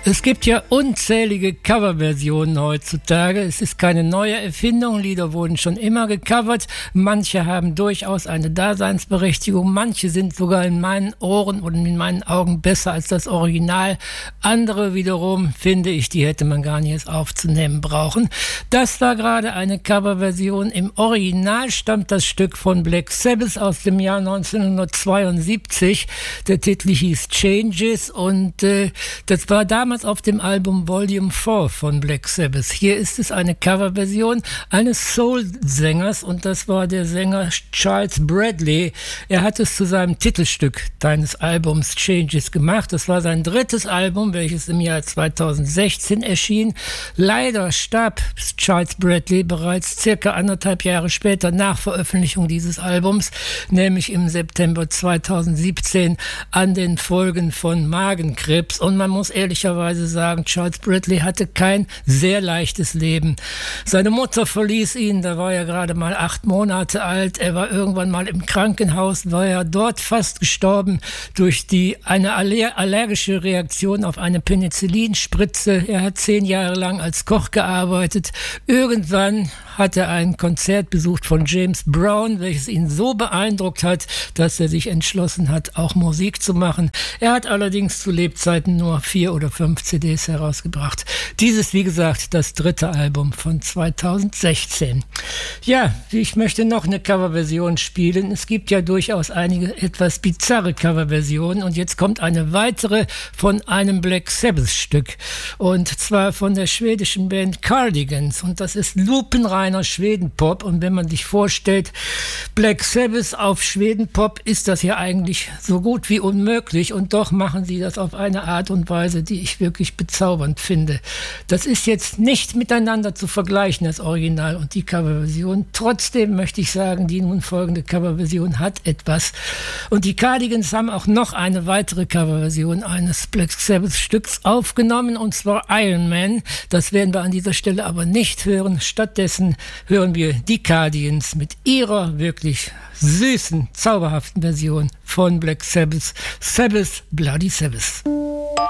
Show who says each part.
Speaker 1: Es gibt ja unzählige Coverversionen heutzutage. Es ist keine neue Erfindung. Lieder wurden schon immer gecovert. Manche haben durchaus eine Daseinsberechtigung. Manche sind sogar in meinen Ohren und in meinen Augen besser als das Original. Andere wiederum, finde ich, die hätte man gar nicht erst aufzunehmen brauchen. Das war gerade eine Coverversion. Im Original stammt das Stück von Black Sabbath aus dem Jahr 1972. Der Titel hieß Changes und das war damals auf dem Album Volume 4 von Black Sabbath. Hier ist es eine Coverversion eines Soul-Sängers und das war der Sänger Charles Bradley. Er hat es zu seinem Titelstück deines Albums Changes gemacht. Das war sein drittes Album, welches im Jahr 2016 erschien. Leider starb Charles Bradley bereits circa 1,5 Jahre später nach Veröffentlichung dieses Albums, nämlich im September 2017 an den Folgen von Magenkrebs. Und man muss ehrlicherweise sagen, Charles Bradley hatte kein sehr leichtes Leben. Seine Mutter verließ ihn, da war er gerade mal 8 Monate alt. Er war irgendwann mal im Krankenhaus, war er dort fast gestorben durch eine allergische Reaktion auf eine Penicillinspritze. Er hat 10 Jahre lang als Koch gearbeitet. Irgendwann hat er ein Konzert besucht von James Brown, welches ihn so beeindruckt hat, dass er sich entschlossen hat, auch Musik zu machen. Er hat allerdings zu Lebzeiten nur 4 oder 5 CDs herausgebracht. Dieses, wie gesagt, das dritte Album von 2016. Ja, ich möchte noch eine Coverversion spielen. Es gibt ja durchaus einige etwas bizarre Coverversionen und jetzt kommt eine weitere von einem Black Sabbath-Stück und zwar von der schwedischen Band Cardigans und das ist lupenreiner Schwedenpop und wenn man sich vorstellt, Black Sabbath auf Schwedenpop, ist das ja eigentlich so gut wie unmöglich und doch machen sie das auf eine Art und Weise, die ich wirklich bezaubernd finde. Das ist jetzt nicht miteinander zu vergleichen, das Original und die Coverversion. Trotzdem möchte ich sagen, die nun folgende Coverversion hat etwas. Und die Cardigans haben auch noch eine weitere Coverversion eines Black Sabbath Stücks aufgenommen, und zwar Iron Man. Das werden wir an dieser Stelle aber nicht hören. Stattdessen hören wir die Cardigans mit ihrer wirklich süßen, zauberhaften Version von Black Sabbath, Sabbath, Bloody Sabbath.